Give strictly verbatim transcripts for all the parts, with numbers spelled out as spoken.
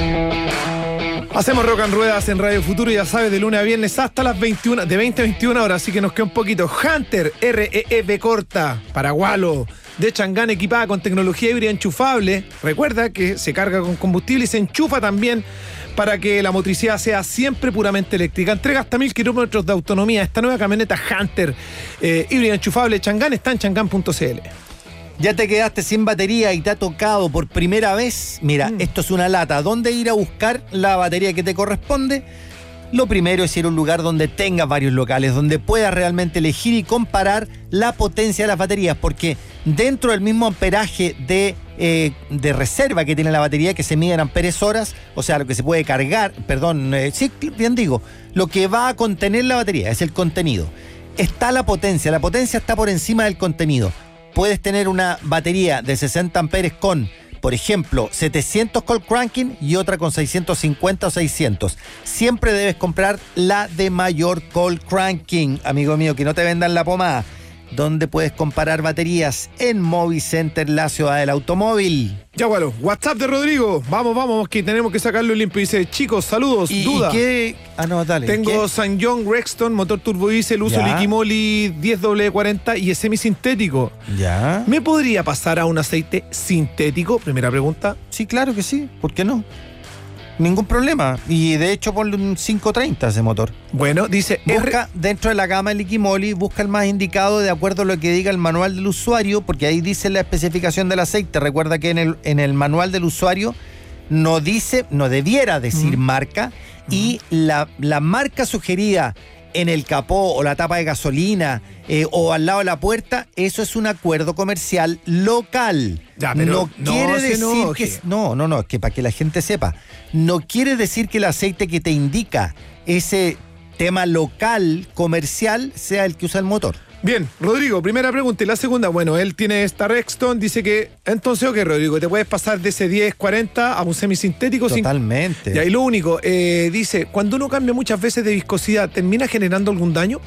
Hacemos Rock and Ruedas en Radio Futuro, ya sabes, de lunes a viernes hasta las veintiuna, de veinte a veintiuna horas, así que nos queda un poquito. Hunter R E E B corta, Paragualo, de Changán, equipada con tecnología híbrida enchufable. Recuerda que se carga con combustible y se enchufa también para que la motricidad sea siempre puramente eléctrica. Entrega hasta mil kilómetros de autonomía. Esta nueva camioneta Hunter eh, híbrida enchufable Changán está en changán punto c l. ¿Ya te quedaste sin batería y te ha tocado por primera vez? Mira, mm. esto es una lata. ¿Dónde ir a buscar la batería que te corresponde? Lo primero es ir a un lugar donde tengas varios locales, donde puedas realmente elegir y comparar la potencia de las baterías, porque dentro del mismo amperaje de, eh, de reserva que tiene la batería, que se mide en amperes horas, o sea, lo que se puede cargar, perdón, eh, sí, bien digo, lo que va a contener la batería es el contenido. Está la potencia, la potencia está por encima del contenido. Puedes tener una batería de sesenta amperes con, por ejemplo, setecientos cold cranking y otra con seiscientos cincuenta o seiscientos. Siempre debes comprar la de mayor cold cranking, amigo mío, que no te vendan la pomada. Donde puedes comparar baterías en Movicenter, la ciudad del automóvil. Ya, bueno, WhatsApp de Rodrigo. Vamos, vamos, que tenemos que sacarlo limpio. Dice, chicos, saludos, ¿Y, duda. ¿y qué? Ah, no, dale. Tengo ¿qué? San John Rexton, motor turbodiesel, uso Liquimoli diez W cuarenta y es semisintético. Ya. ¿Me podría pasar a un aceite sintético? Primera pregunta. Sí, claro que sí. ¿Por qué no? Ningún problema. Y de hecho ponle un quinientos treinta ese motor. Bueno, dice... Busca R... dentro de la gama de Liquimoli, busca el más indicado de acuerdo a lo que diga el manual del usuario, porque ahí dice la especificación del aceite. Recuerda que en el, en el manual del usuario no dice, no debiera decir mm. marca, mm. y la, la marca sugerida en el capó o la tapa de gasolina eh, o al lado de la puerta, eso es un acuerdo comercial local. Ya, pero no quiere no decir que... No, no, no, es que para que la gente sepa, no quiere decir que el aceite que te indica ese tema local, comercial, sea el que usa el motor. Bien, Rodrigo, primera pregunta. Y la segunda, bueno, él tiene esta Rexton, dice que, entonces, ok, Rodrigo, te puedes pasar de ese diez cuarenta a un semisintético. Totalmente. Sin... Y ahí lo único, eh, dice, cuando uno cambia muchas veces de viscosidad, ¿termina generando algún daño?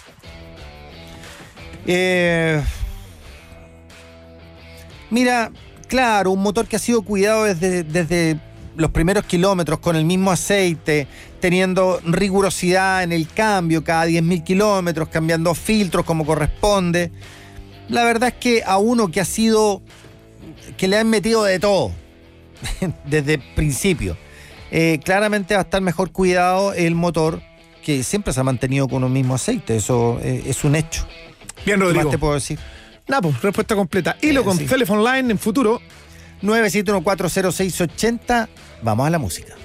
Eh... Mira, claro, un motor que ha sido cuidado desde... desde los primeros kilómetros con el mismo aceite, teniendo rigurosidad en el cambio cada diez mil kilómetros, cambiando filtros como corresponde. La verdad es que a uno que ha sido, que le han metido de todo desde el principio, eh, claramente va a estar mejor cuidado el motor, que siempre se ha mantenido con un mismo aceite. Eso eh, es un hecho. Bien, Rodrigo. ¿Qué más te puedo decir? Nada, pues, respuesta completa. Hilo eh, con sí. Telephone Line en futuro. nueve siete uno cuatro cero seis ocho cero. Vamos a la música.